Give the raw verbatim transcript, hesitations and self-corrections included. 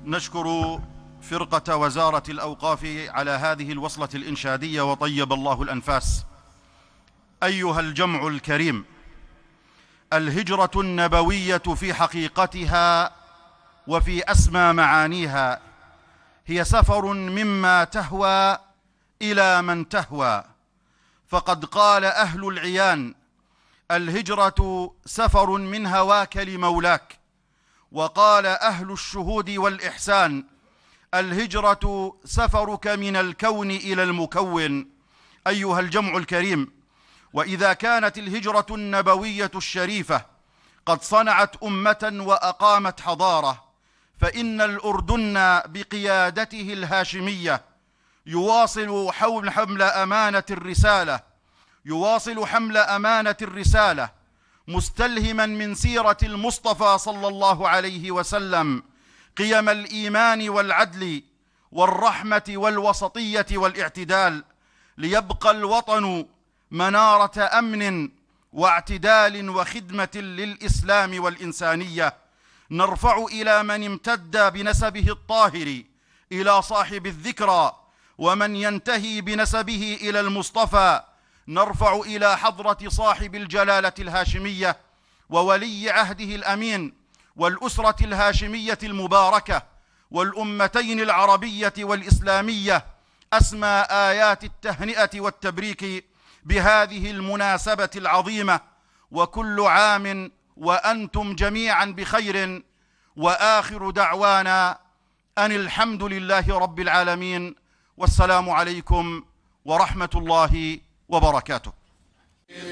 نشكر فرقة وزارة الأوقاف على هذه الوصلة الإنشادية وطيب الله الأنفاس. أيها الجمع الكريم، الهجرة النبوية في حقيقتها وفي أسمى معانيها هي سفر مما تهوى إلى من تهوى، فقد قال أهل العيان: الهجرة سفر من هواك لمولاك. وقال أهل الشهود والإحسان: الهجرة سفرك من الكون إلى المكون. أيها الجمع الكريم، وإذا كانت الهجرة النبوية الشريفة قد صنعت أمة وأقامت حضارة، فإن الأردن بقيادته الهاشمية يواصل حول حمل أمانة الرسالة يواصل حمل أمانة الرسالة مستلهما من سيرة المصطفى صلى الله عليه وسلم قيم الإيمان والعدل والرحمة والوسطية والاعتدال، ليبقى الوطن منارة أمن واعتدال وخدمة للإسلام والإنسانية. نرفع إلى من امتد بنسبه الطاهر إلى صاحب الذكرى، ومن ينتهي بنسبه إلى المصطفى نرفع إلى حضرة صاحب الجلالة الهاشمية وولي عهده الأمين والأسرة الهاشمية المباركة والأمتين العربية والإسلامية أسمى آيات التهنئة والتبريك بهذه المناسبة العظيمة، وكل عام وأنتم جميعا بخير، وآخر دعوانا أن الحمد لله رب العالمين، والسلام عليكم ورحمة الله وبركاته.